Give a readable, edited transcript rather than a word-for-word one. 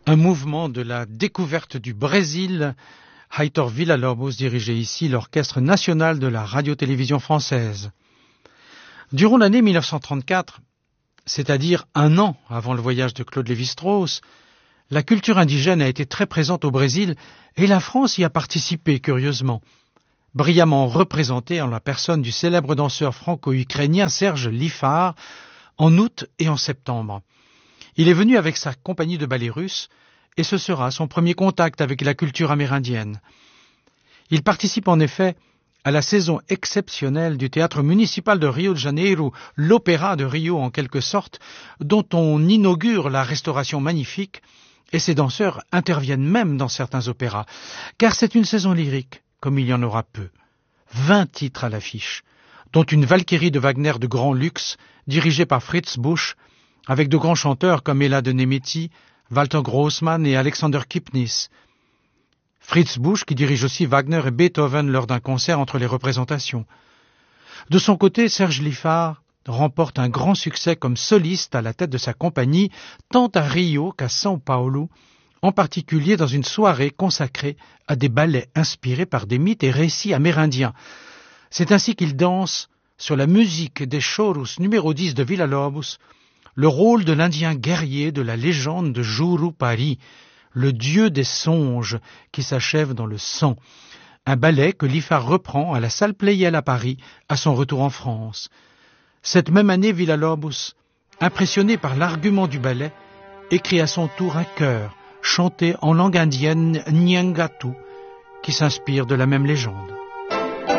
Un mouvement de la découverte du Brésil. Heitor Villa-Lobos dirigeait ici l'Orchestre national de la radio-télévision française. Durant l'année 1934, c'est-à-dire un an avant le voyage de Claude Lévi-Strauss, la culture indigène a été très présente au Brésil et la France y a participé curieusement, brillamment représentée en la personne du célèbre danseur franco-ukrainien Serge Lifar en août et en septembre. Il est venu avec sa compagnie de ballet russe et ce sera son premier contact avec la culture amérindienne. Il participe en effet à la saison exceptionnelle du théâtre municipal de Rio de Janeiro, l'opéra de Rio en quelque sorte, dont on inaugure la restauration magnifique, et ses danseurs interviennent même dans certains opéras, car c'est une saison lyrique, comme il y en aura peu. 20 titres à l'affiche, dont une Valkyrie de Wagner de grand luxe, dirigée par Fritz Busch, avec de grands chanteurs comme Ella de Nemeti, Walter Grossmann et Alexander Kipnis. Fritz Busch qui dirige aussi Wagner et Beethoven lors d'un concert entre les représentations. De son côté, Serge Lifar remporte un grand succès comme soliste à la tête de sa compagnie, tant à Rio qu'à São Paulo, en particulier dans une soirée consacrée à des ballets inspirés par des mythes et récits amérindiens. C'est ainsi qu'il danse, sur la musique des chorus numéro 10 de Villa-Lobos, le rôle de l'Indien guerrier de la légende de Jurupari, le dieu des songes qui s'achève dans le sang. Un ballet que Lifar reprend à la Salle Pleyel à Paris à son retour en France. Cette même année, Villa-Lobos, impressionné par l'argument du ballet, écrit à son tour un chœur chanté en langue indienne Nyangatu qui s'inspire de la même légende.